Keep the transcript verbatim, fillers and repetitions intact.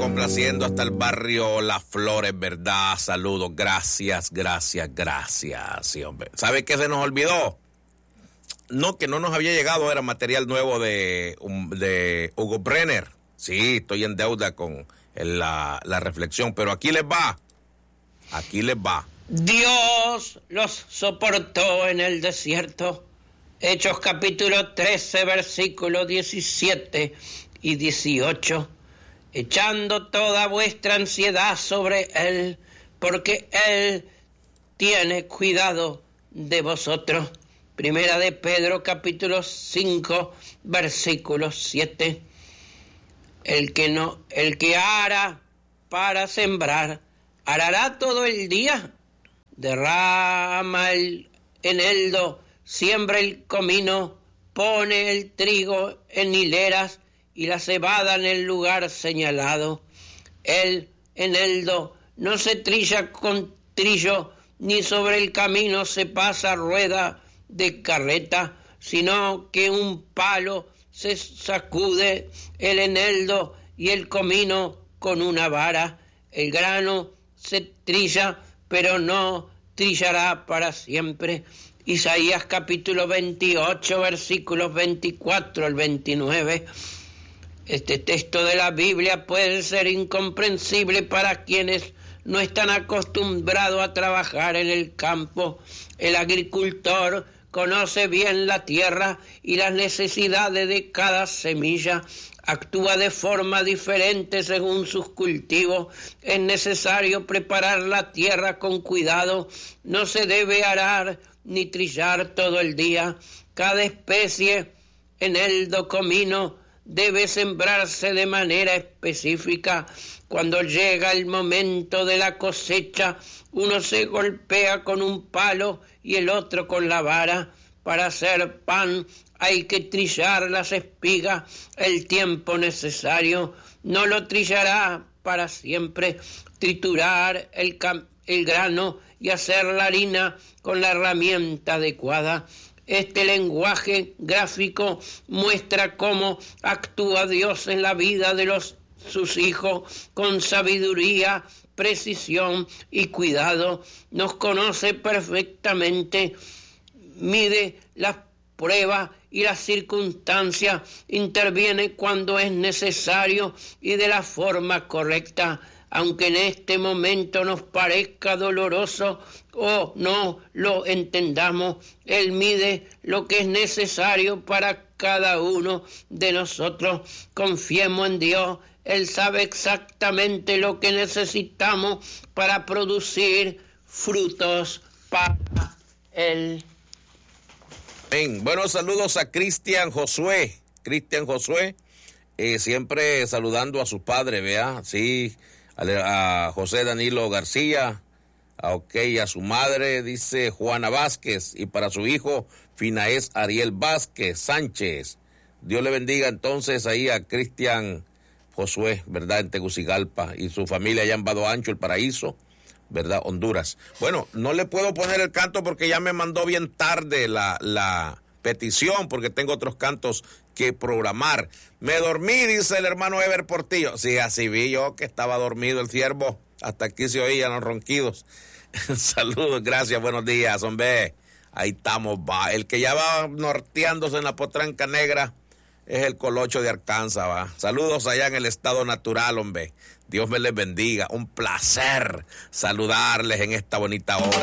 complaciendo hasta el barrio Las Flores, ¿verdad? Saludos, gracias, gracias, gracias. Sí, hombre. ¿Sabe qué se nos olvidó? No, que no nos había llegado, era material nuevo de, de Hugo Brenner. Sí, estoy en deuda con la, la reflexión, pero aquí les va. Aquí les va. Dios los soportó en el desierto. Hechos capítulo trece, versículos diecisiete y dieciocho. Echando toda vuestra ansiedad sobre Él, porque Él tiene cuidado de vosotros. Primera de Pedro, capítulo cinco, versículo siete. El que no, el que ara para sembrar, arará todo el día. Derrama el eneldo, siembra el comino, pone el trigo en hileras y la cebada en el lugar señalado. El eneldo no se trilla con trillo, ni sobre el camino se pasa rueda de carreta, sino que un palo se sacude el eneldo y el comino con una vara. El grano se trilla, pero no trillará para siempre. Isaías capítulo veintiocho, versículos veinticuatro al veintinueve. Este texto de la Biblia puede ser incomprensible para quienes no están acostumbrados a trabajar en el campo. El agricultor conoce bien la tierra y las necesidades de cada semilla. Actúa de forma diferente según sus cultivos. Es necesario preparar la tierra con cuidado. No se debe arar ni trillar todo el día. Cada especie, eneldo, comino, debe sembrarse de manera específica. Cuando llega el momento de la cosecha, uno se golpea con un palo y el otro con la vara. Para hacer pan hay que trillar las espigas el tiempo necesario. No lo trillará para siempre. Triturar el, cam- el grano y hacer la harina con la herramienta adecuada. Este lenguaje gráfico muestra cómo actúa Dios en la vida de los, sus hijos con sabiduría, precisión y cuidado. Nos conoce perfectamente, mide las pruebas y las circunstancias, interviene cuando es necesario y de la forma correcta. Aunque en este momento nos parezca doloroso o no lo entendamos, Él mide lo que es necesario para cada uno de nosotros. Confiemos en Dios. Él sabe exactamente lo que necesitamos para producir frutos para Él. Bien, buenos saludos a Cristian Josué. Cristian Josué, eh, siempre saludando a su padre, vea, sí. A José Danilo García, a, okay, a su madre, dice Juana Vázquez, y para su hijo Finaez Ariel Vázquez Sánchez. Dios le bendiga entonces ahí a Cristian Josué, ¿verdad? En Tegucigalpa, y su familia allá en Vado Ancho, El Paraíso, ¿verdad? Honduras. Bueno, no le puedo poner el canto porque ya me mandó bien tarde la, la petición, porque tengo otros cantos que programar. Me dormí, dice el hermano Ever Portillo. Sí, así vi yo que estaba dormido el ciervo. Hasta aquí se oían los ronquidos. Saludos, gracias, buenos días, hombre. Ahí estamos, va. El que ya va norteándose en la potranca negra es el Colocho de Arkansas, va. Saludos allá en el estado natural, hombre. Dios me les bendiga. Un placer saludarles en esta bonita hora.